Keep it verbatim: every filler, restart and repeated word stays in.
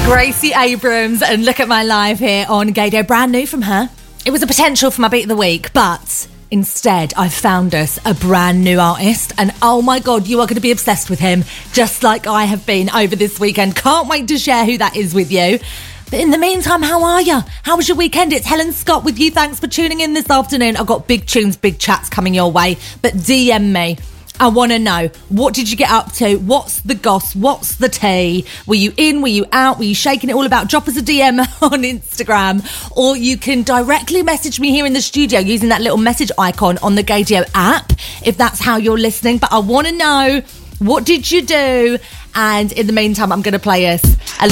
Gracie Abrams and Look at My Life here on Gaydio. Brand new from her. It was a potential for my beat of the week, but instead I found us a brand new artist, and oh my god, you are going to be obsessed with him just like I have been over this weekend. Can't wait to share who that is with you. But in the meantime, how are you? How was your weekend? It's Helen Scott with you. Thanks for tuning in this afternoon. I've got big tunes, big chats coming your way, but D M me. I want to know, what did you get up to? What's the goss? What's the tea? Were you in? Were you out? Were you shaking it all about? Drop us a D M on Instagram, or you can directly message me here in the studio using that little message icon on the Gaydio app, if that's how you're listening. But I want to know, what did you do? And in the meantime, I'm going to play us a little